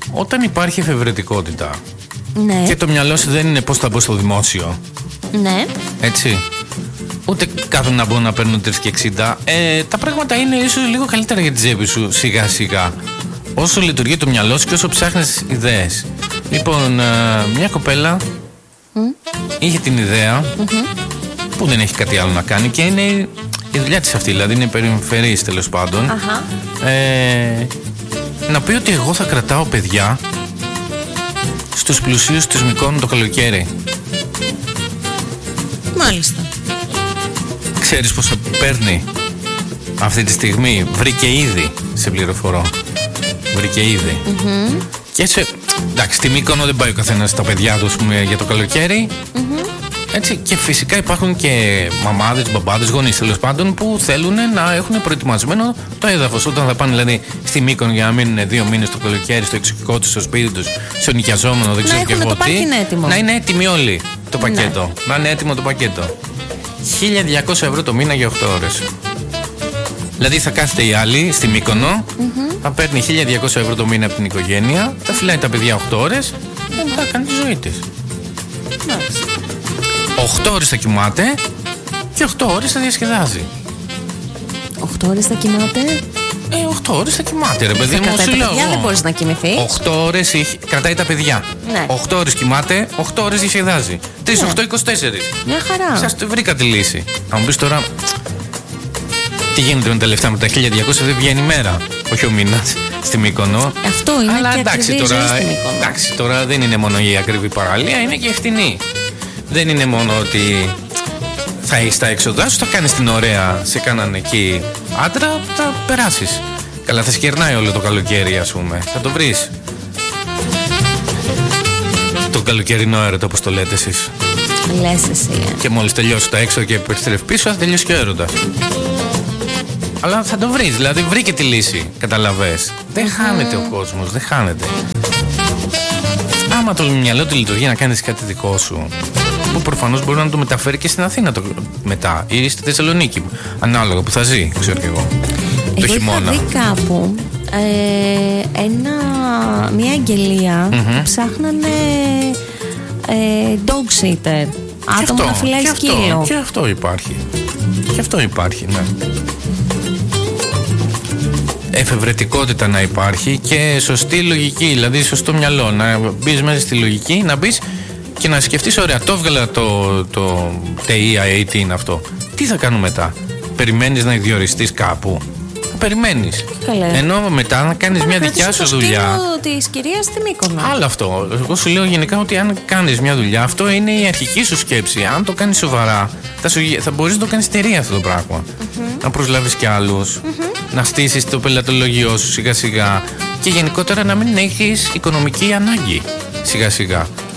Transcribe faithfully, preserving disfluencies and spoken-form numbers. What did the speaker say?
όταν υπάρχει εφευρετικότητα, ναι, και το μυαλό σου δεν είναι πώς θα μπω στο δημόσιο, ναι, έτσι, ούτε κάθομαι να μπω να παίρνω τρία και εξήντα, ε, τα πράγματα είναι ίσως λίγο καλύτερα για τη τσέπη σου σιγά σιγά, όσο λειτουργεί το μυαλό σου και όσο ψάχνεις ιδέες. Λοιπόν, ε, μια κοπέλα mm. είχε την ιδέα mm-hmm. που δεν έχει κάτι άλλο να κάνει και είναι η δουλειά της αυτή, δηλαδή είναι περιφερής τέλος πάντων. Uh-huh. ε, να πει ότι εγώ θα κρατάω παιδιά στους πλουσίους της Μυκόνου το καλοκαίρι. Μάλιστα. Ξέρεις πόσα παίρνει αυτή τη στιγμή? Βρήκε ήδη, σε πληροφορώ. Βρήκε ήδη. Mm-hmm. Και έτσι, εντάξει, στη Μύκονο δεν πάει ο καθένας στα παιδιά του, πούμε, για το καλοκαίρι. Mm-hmm. Έτσι, και φυσικά υπάρχουν και μαμάδες, μπαμπάδες, γονείς τέλος πάντων που θέλουν να έχουν προετοιμασμένο το έδαφος. Όταν θα πάνε δηλαδή στη Μύκονο για να μείνουν δύο μήνες το καλοκαίρι στο εξοχικό τους, στο σπίτι τους, στο νοικιαζόμενο, δεν ξέρω και εγώ τι. Να είναι έτοιμοι όλοι το πακέτο. Ναι. Να είναι έτοιμο το πακέτο. χίλια διακόσια ευρώ το μήνα για οκτώ ώρες. Δηλαδή θα κάθεται η άλλη στη Μύκονο, mm-hmm. θα παίρνει χίλια διακόσια ευρώ το μήνα από την οικογένεια, θα φυλάει τα παιδιά οκτώ ώρες και μετά κάνει τη ζωή της. Μάλιστα. οκτώ ώρες θα κοιμάται και οκτώ ώρες θα διασκεδάζει. οκτώ ώρες θα κοιμάται. Ε, οκτώ ώρες θα κοιμάται, ρε παιδί μου. Κρατάει τα παιδιά, δεν μπορείς να κοιμηθείς. οκτώ ώρες κρατάει τα παιδιά. Ναι. οκτώ ώρες κοιμάται, οκτώ ώρες διασκεδάζει. τρεις, οκτώ, είκοσι τέσσερα. Μια χαρά. Σας βρήκα τη λύση. Να μου πεις τώρα, τι γίνεται με τα λεφτά, με τα χίλια διακόσια δεν βγαίνει η μέρα, όχι ο μήνας στη Μύκονο. Αυτό είναι. Αλλά και εντάξει τώρα, εντάξει τώρα δεν είναι μόνο η ακριβή παραλία, είναι και ευθυνή. Δεν είναι μόνο ότι θα έχεις τα έξοδά σου, θα κάνεις την ωραία σε κάναν εκεί άντρα, θα περάσεις. Καλά, θα σκερνάει όλο το καλοκαίρι, ας πούμε. Θα το βρεις. Το καλοκαιρινό έρωτα, όπως το λέτε εσείς. Λες εσύ. Ε. Και μόλις τελειώσει τα έξοδα και επιστρέφει πίσω, θα τελειώσει και ο έρωτας. Αλλά θα το βρεις, δηλαδή βρήκε τη λύση, καταλαβες. Δεν mm-hmm. χάνεται ο κόσμος, δεν χάνεται. Άμα το μυαλό του λειτουργεί να κάνεις κάτι δικό σου, που προφανώς μπορεί να το μεταφέρει και στην Αθήνα το μετά ή στη Θεσσαλονίκη, ανάλογα που θα ζει, ξέρω και εγώ, το χειμώνα. Είχα δει κάπου ε, ένα, μια αγγελία mm-hmm. που ψάχνανε ε, dog sitter, άτομο να φυλάει σκύλο. Και αυτό υπάρχει. Και αυτό υπάρχει, ναι. Εφευρετικότητα να υπάρχει και σωστή λογική, δηλαδή σωστό μυαλό. Να μπεις μέσα στη λογική, να μπεις και να σκεφτείς, ωραία, το έβγαλα το, το τι ι άι, τι είναι αυτό. Τι θα κάνω μετά? Περιμένεις να διοριστείς κάπου? Θα περιμένεις. Καλέ. Ενώ μετά να κάνεις μια δικιά σου δουλειά. Της κυρίας στη Μύκονο. Άλλο αυτό. Εγώ σου λέω γενικά ότι αν κάνεις μια δουλειά, αυτό είναι η αρχική σου σκέψη. Αν το κάνεις σοβαρά, θα, σου, θα μπορείς να το κάνεις εταιρεία αυτό το πράγμα. Mm-hmm. Να προσλάβεις κι άλλους, mm-hmm. να στήσεις το πελατολογιό σου σιγά σιγά και γενικότερα να μην έχεις οικονομική ανάγκη σιγά σιγά.